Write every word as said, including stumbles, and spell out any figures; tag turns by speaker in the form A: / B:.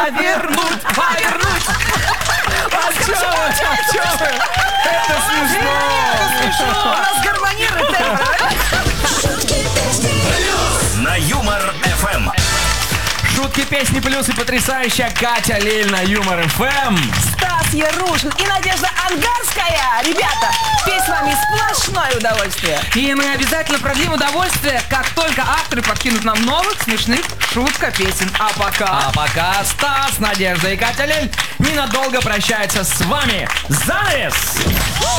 A: повернуть, повернуть.
B: А чё вы? А чё вы? Это смешно.
A: У нас гармонирует тембр.
C: На Юмор эф эм.
B: Шутки, песни, плюсы, потрясающая Катя Лель на Юмор эф эм.
A: Стас Ярушин и Надежда Ангарская. Ребята, петь с вами сплошное удовольствие.
D: И мы обязательно продлим удовольствие, как только авторы подкинут нам новых смешных шутка песен. А пока...
B: А пока Стас, Надежда и Катя Лель ненадолго прощаются с вами. Занавес!